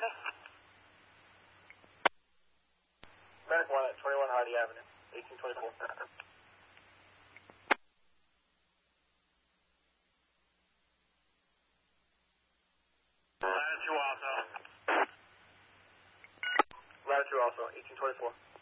Medic 1 at 21 Hardy Avenue, 1824. Latitude also, 1824.